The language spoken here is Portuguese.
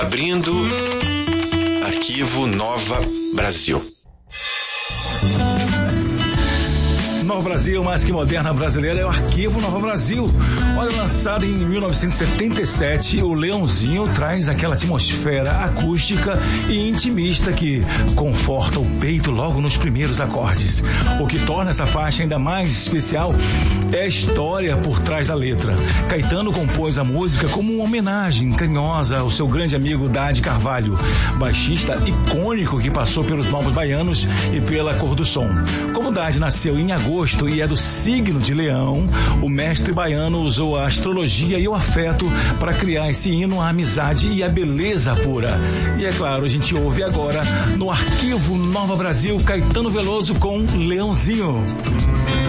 Abrindo Arquivo Nova Brasil. Nova Brasil, mais que moderna brasileira, é o Arquivo Nova Brasil. Olha, lançado em 1977, o Leãozinho traz aquela atmosfera acústica e intimista que conforta o peito logo nos primeiros acordes. O que torna essa faixa ainda mais especial é a história por trás da letra. Caetano compôs a música como uma homenagem carinhosa ao seu grande amigo Dade Carvalho, baixista icônico que passou pelos Novos Baianos e pela Cor do Som. Como Dade nasceu em agosto e é do signo de Leão, o mestre baiano usou a astrologia e o afeto para criar esse hino à amizade e à beleza pura. E é claro, a gente ouve agora no Arquivo Nova Brasil, Caetano Veloso com Leãozinho.